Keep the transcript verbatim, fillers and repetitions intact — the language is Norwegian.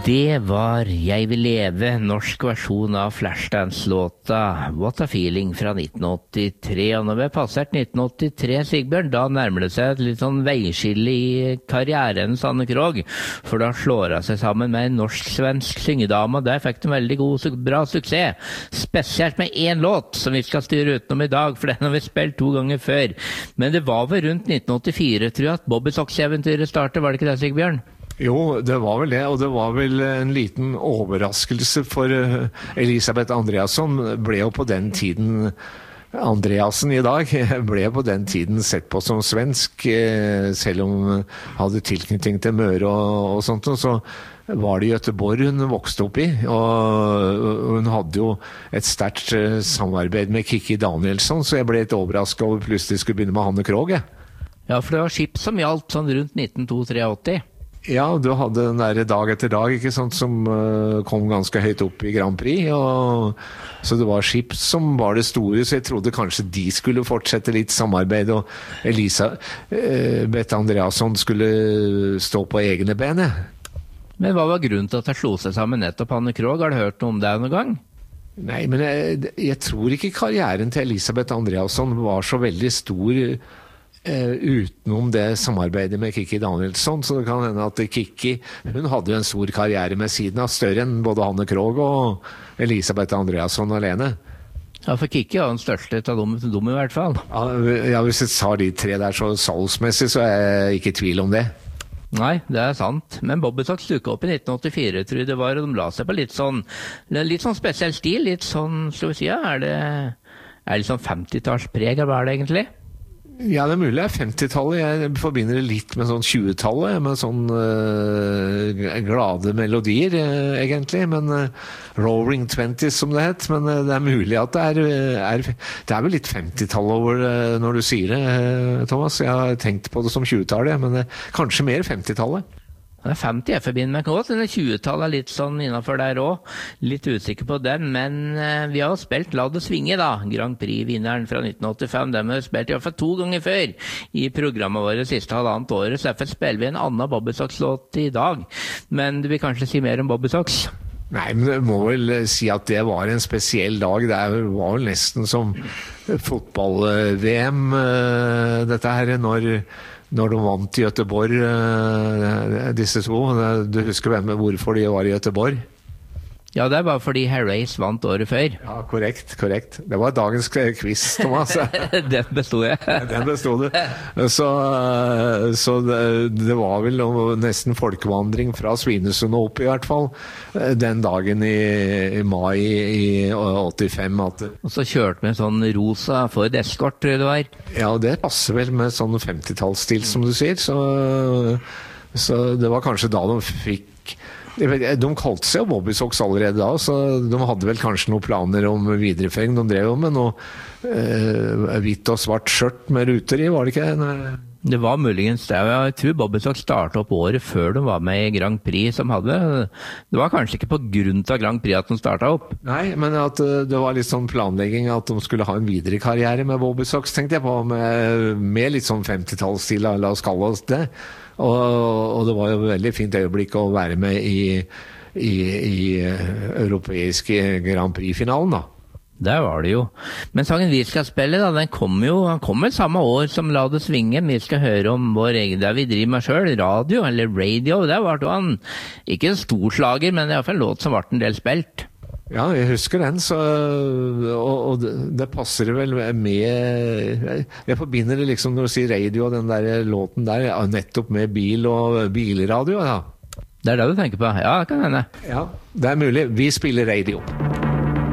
Det var Jeg vil leve, norsk versjon av Flashdance-låta What a Feeling fra nitten åttitre. Og når vi har passert nitten åttitre, Sigbjørn, da nærmer det seg et litt sånn veiskille i karrieren Anne Krogh. For da slår hun seg sammen med en norsk-svensk syngedame, og der fikk de veldig god, bra suksess. Spesielt med én låt som vi skal styre utenom i dag, for den har vi spilt to ganger før. Men det var vel rundt nitten åttifire, tror jeg, at Bobby Socks-eventyret startet, var det ikke det, Sigbjørn? Jo, det var vel det, og det var vel en liten overraskelse for Elisabeth Andreasson. Ble jo på den tiden, Andreasen i dag, ble på den tiden sett på som svensk, selv om hun hadde tilknytning til Møre og, og sånt, og så var det Göteborg hun vokste opp i, og hun hadde jo et sterkt samarbeid med Kikki Danielsson, så jeg ble litt overrasket over plutselig skulle begynne med Anne Krogh. Ja, for det var skip som gjaldt sånn rundt nitten åttitre. Ja, du hadde den der Dag etter dag, ikke sant, som uh, kom ganske høyt opp i Grand Prix, og, så det var skip som var det store, så jeg trodde kanskje de skulle fortsette litt samarbeid, og Elisa, uh, Bette Andreasson skulle stå på egne ben. Men hva var grunnen til at jeg slo seg sammen nettopp Anne Krogh? Har du hørt noe om det noen gang? Nei, men jeg, jeg tror ikke karrieren til Elisabeth Andreasson var så veldig stor Uh, utenom det samarbeidet med Kikki Danielsson, så det kan hende at Kikki, hun hadde jo en stor karriere med siden av, større enn både Anne Krogh og Elisabeth Andreasson alene. Ja, for Kikki var den største av dem, dem i hvert fall. Ja, ja, hvis jeg sa de tre der så salgsmessig, så er jeg ikke i tvil om det. Nei, det er sant. Men Bobby Socks dukket opp i nitten åttifire, tror jeg det var, og de la seg på litt sånn, litt sånn spesiell stil, litt sånn, skal vi si, ja, er det, er det litt sånn femtitallspreg, eller hva er det egentlig? Ja, det er mulig det er femtitallet. Jeg forbinder det litt med sånn tjuetallet, med sånn uh, glade melodier, uh, egentlig. Men uh, Roaring Twenties, som det het. Men uh, det er mulig at det er, er det er vel litt femtitallet over uh, når du sier det, uh, Thomas. Jeg har tenkt på det som tjuetallet, men uh, kanskje mer femtitallet. Det er femti jeg forbinder med godt, denne tjuetallet er litt sånn innenfor der også, litt usikker på den, men eh, vi har jo spilt La det svinge da, Grand Prix-vinneren fra nitten åttifem, den har vi spilt i hvert fall to ganger før i programmet vårt siste halvannet året, så derfor spiller vi en annen Bobby Socks-låt i dag, men du vil kanskje si mer om Bobby Socks? Nei, men jeg må vel si at det var en spesiell dag, det var vel nesten som fotball-V M, dette her, når Når de vant i Göteborg, disse to. Du husker hvem, hvorfor de var i Göteborg? Ja, det er bare fordi Harrace vant året før. Ja, korrekt, korrekt. Det var dagens quiz, Thomas. Den bestod jeg. Den bestod du. Så, så det, det var vel nesten folkevandring fra Svinesund og opp i hvert fall, den dagen i, i mai i åttifem. At, og så kjørte vi en sånn rosa Ford Escort, tror jeg det var. Ja, det passer vel med sånn femtitallsstil, som du sier. Så, så det var kanskje da de fikk De kalte seg jo Bobby Socks allerede da, så de hadde vel kanskje noen planer om videreføring. De drev jo med noe eh, hvitt og svart skjørt med ruter i, var det ikke? Nei. Det var muligens det. Jeg tror Bobby Socks startet opp året før de var med i Grand Prix som hadde. Det var kanskje ikke på grunn av Grand Prix at de startet opp. Nei, men at det var litt sånn planlegging at de skulle ha en videre karriere med Bobby Socks, tenkte jeg på, med, med litt sånn femtitallsstil, la oss kalle oss det. Og, og det var jo et veldig fint øyeblikk å være med i, i, i europeiske Grand Prix-finalen da. Der var det jo. Men sangen vi skal spille da, den kom jo, den kom vel samme år som La det svinge. Vi skal høre om vår egen, der vi driver med selv, radio, eller radio. Der var det han, ikke en storslager, men i hvert fall en låt som var en del spilt. Ja, jeg husker den, så, og, og det, det passer vel med, jeg forbinder det liksom når du sier radio, den der låten der, nettopp med bil og bilradio, ja. Det er det du tenker på, ja, det kan hende. Ja, det er mulig. Vi spiller radio.